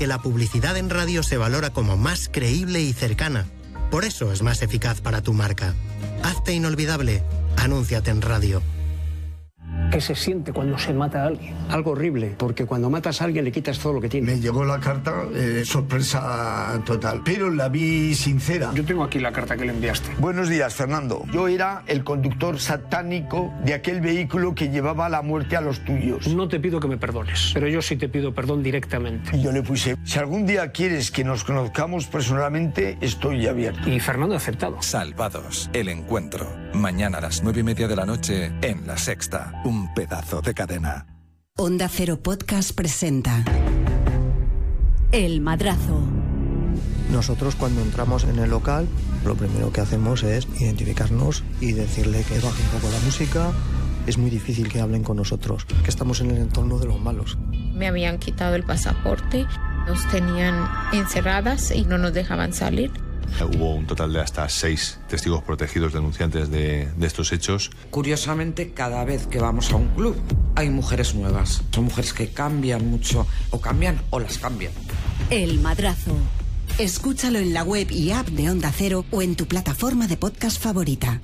porque la publicidad en radio se valora como más creíble y cercana. Por eso es más eficaz para tu marca. Hazte inolvidable. Anúnciate en radio. ¿Qué se siente cuando se mata a alguien? Algo horrible, porque cuando matas a alguien le quitas todo lo que tiene. Me llegó la carta, sorpresa total, pero la vi sincera. Yo tengo aquí la carta que le enviaste. Buenos días, Fernando. Yo era el conductor satánico de aquel vehículo que llevaba la muerte a los tuyos. No te pido que me perdones, pero yo sí te pido perdón directamente. Y yo le puse, si algún día quieres que nos conozcamos personalmente, estoy abierto. Y Fernando ha aceptado. Salvados, el encuentro. Mañana a las 9:30 de la noche en La Sexta. Un pedazo de cadena. Onda Cero Podcast presenta El Madrazo. Nosotros cuando entramos en el local, lo primero que hacemos es identificarnos y decirle que baje un poco la música. Es muy difícil que hablen con nosotros, que estamos en el entorno de los malos. Me habían quitado el pasaporte, nos tenían encerradas y no nos dejaban salir. Hubo un total de hasta 6 testigos protegidos denunciantes de estos hechos. Curiosamente, cada vez que vamos a un club hay mujeres nuevas. Son mujeres que cambian mucho, o cambian o las cambian. El Madrazo. Escúchalo en la web y app de Onda Cero o en tu plataforma de podcast favorita.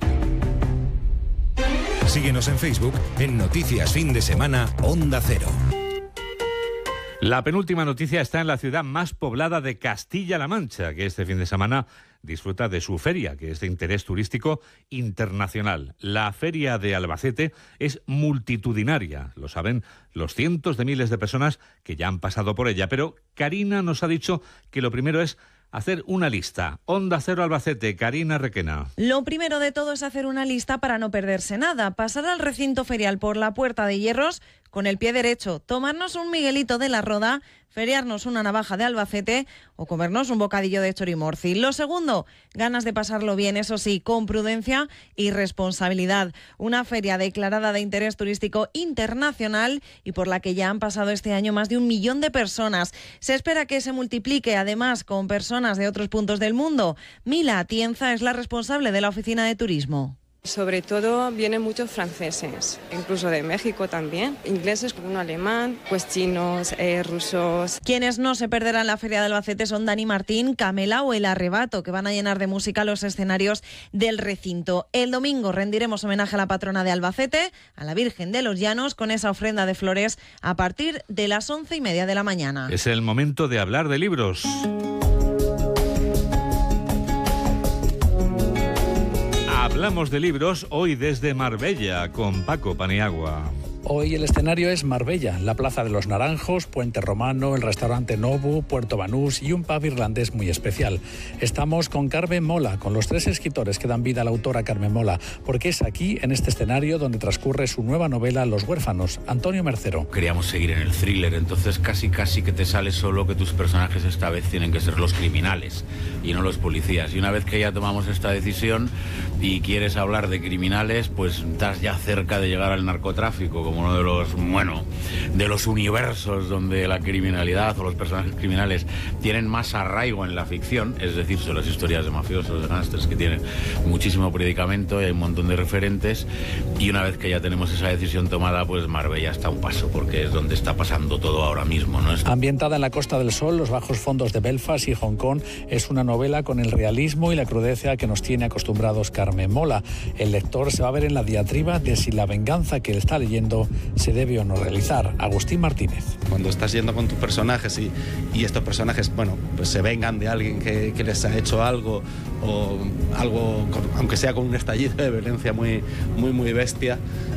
Síguenos en Facebook en Noticias Fin de Semana Onda Cero. La penúltima noticia está en la ciudad más poblada de Castilla-La Mancha, que este fin de semana disfruta de su feria, que es de interés turístico internacional. La Feria de Albacete es multitudinaria, lo saben los cientos de miles de personas que ya han pasado por ella, pero Karina nos ha dicho que lo primero es hacer una lista. Onda Cero Albacete, Karina Requena. Lo primero de todo es hacer una lista para no perderse nada. Pasar al recinto ferial por la Puerta de Hierros con el pie derecho, tomarnos un Miguelito de la Roda, feriarnos una navaja de Albacete o comernos un bocadillo de chorimorci. Lo segundo, ganas de pasarlo bien, eso sí, con prudencia y responsabilidad. Una feria declarada de interés turístico internacional y por la que ya han pasado este año más de 1 millón de personas. Se espera que se multiplique además con personas de otros puntos del mundo. Mila Atienza es la responsable de la oficina de turismo. Sobre todo vienen muchos franceses, incluso de México también, ingleses, uno alemán, pues chinos, rusos. Quienes no se perderán la Feria de Albacete son Dani Martín, Camela o El Arrebato, que van a llenar de música los escenarios del recinto. El domingo rendiremos homenaje a la patrona de Albacete, a la Virgen de los Llanos, con esa ofrenda de flores a partir de las 11:30 de la mañana. Es el momento de hablar de libros. Hablamos de libros hoy desde Marbella con Paco Paniagua. Hoy el escenario es Marbella, la Plaza de los Naranjos, Puente Romano, el restaurante Nobu, Puerto Banús y un pub irlandés muy especial. Estamos con Carmen Mola, con los 3 escritores que dan vida a la autora Carmen Mola, porque es aquí, en este escenario, donde transcurre su nueva novela Los huérfanos. Antonio Mercero. Queríamos seguir en el thriller, entonces casi que te sale solo que tus personajes esta vez tienen que ser los criminales y no los policías. Y una vez que ya tomamos esta decisión y quieres hablar de criminales, pues estás ya cerca de llegar al narcotráfico, como uno de los universos donde la criminalidad o los personajes criminales tienen más arraigo en la ficción, es decir, son las historias de mafiosos, de gángsters, que tienen muchísimo predicamento y hay un montón de referentes, y una vez que ya tenemos esa decisión tomada, pues Marbella está a un paso, porque es donde está pasando todo ahora mismo, ¿no? Ambientada en la Costa del Sol, los bajos fondos de Belfast y Hong Kong, es una novela con el realismo y la crudeza que nos tiene acostumbrados Carmen Mola. El lector se va a ver en la diatriba de si la venganza que él está leyendo se debe o no realizar. Agustín Martínez. Cuando estás yendo con tus personajes y estos personajes, pues se vengan de alguien que les ha hecho algo, o algo, aunque sea con un estallido de violencia muy bestia,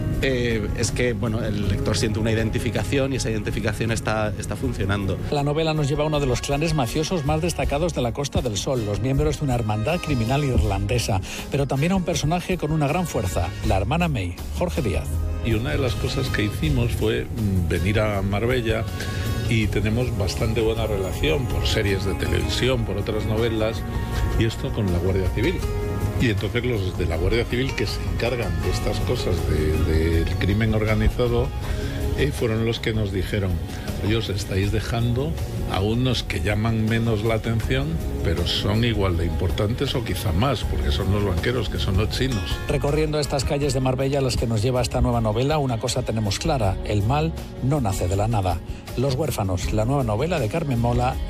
es que el lector siente una identificación y esa identificación está funcionando. La novela nos lleva a uno de los clanes mafiosos más destacados de la Costa del Sol, los miembros de una hermandad criminal irlandesa, pero también a un personaje con una gran fuerza, la hermana May, Jorge Díaz. Y una de las cosas que hicimos fue venir a Marbella, y tenemos bastante buena relación por series de televisión, por otras novelas, y esto con la Guardia Civil. Y entonces los de la Guardia Civil, que se encargan de estas cosas del crimen organizado, fueron los que nos dijeron: oye, os estáis dejando a unos que llaman menos la atención, pero son igual de importantes o quizá más, porque son los banqueros, que son los chinos. Recorriendo estas calles de Marbella a las que nos lleva esta nueva novela, una cosa tenemos clara: el mal no nace de la nada. Los huérfanos, la nueva novela de Carmen Mola,